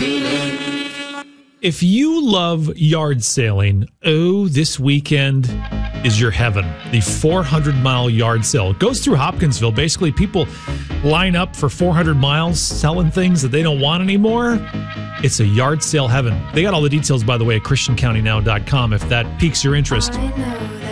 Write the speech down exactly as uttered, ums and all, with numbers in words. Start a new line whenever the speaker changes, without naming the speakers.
If you love yard sailing, oh, this weekend is your heaven. The four hundred mile yard sale. It goes through Hopkinsville. Basically, people line up for four hundred miles selling things that they don't want anymore. It's a yard sale heaven. They got all the details, by the way, at christian county now dot com if that piques your interest.